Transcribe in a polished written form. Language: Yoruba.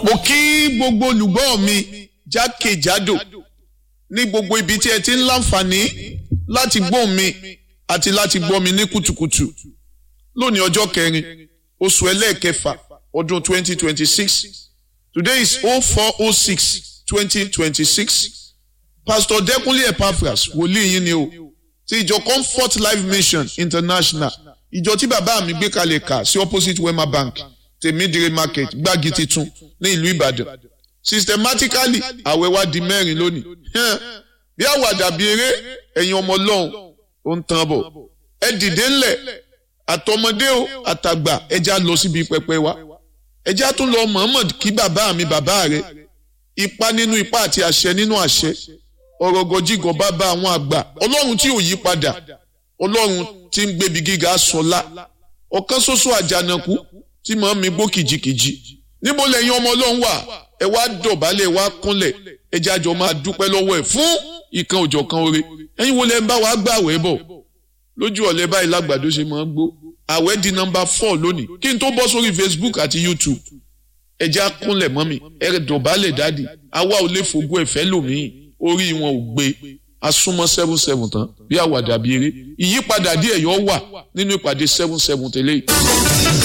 Mo kí gbogbo olùgbọ́ mi jákèjádò ní gbogbo ibi tí ẹ ti ń láǹfààní láti gbọ́ mi àti láti gbọ́ mi ní kùtùkùtù lónìí ọjọ́ kẹrin oṣù ẹlẹ́ẹ̀kẹfà ọdún 2026. Today is 04/06/2026. Pastor Dẹ́kunlé Epaphras wòlíì yín ni o ti ìjọ Comfort Life Mission International ìjọ tí bàbá mi gbé kalẹ̀ kà sí opposite Wema Bank Tèmídìrí Market Gbági Titun ní ìlú Ìbàdàn. Systematically àwẹ̀ wa di mẹ́rin lónìí bí àwàdà bí eré ẹ̀yin ọmọ Ọlọ́run ó ń tán bọ̀ ẹ dìde ńlẹ̀ àtọmọdé o àtàgbà ẹja lọ síbi pẹpẹ wa ẹja tún lọ Muhammad kí bàbá mi bàbá rẹ ipa nínú ipa àti àṣẹ nínú àṣẹ ọ̀rọ̀ gọjígọ̀ bàbá àwọn àgbà Ọlọ́run tí ò yí padà Ọlọ́run tí ń gbébi gíga sọlá ọ̀kan ṣoṣo àjànàkú tí màá mi gbó kìjikìji níbo lẹ́yìn ọmọ Ọlọ́run wà ẹ wá dọ̀bálẹ̀ wá kúnlẹ̀ ẹ jẹ́ àjọ máa dúpẹ́ lọ́wọ́ ẹ̀ fún ìkan òjọ̀kan oore ẹ̀yin wo lẹ ń bá wa gbàwẹ̀ bọ̀ lójú ọ̀lẹ́ báyìí lágbàdo ṣe máa ń gbó àwẹ̀ di number 4 lónìí kí n tó bọ́ sórí Facebook àti YouTube ẹ jẹ́ àkúnlẹ̀ mọ́mì ẹ dọ̀bálẹ̀ dáàdì àwa ò lè fògùn ẹ̀fẹ́ lòmíì orí wọn ò gbé asúnmọ́ 7-7 tán bí àwàdà bí eré ìyípadà díẹ̀ yóò wà nínú ìpàdé 7-7 tẹ́lẹ̀.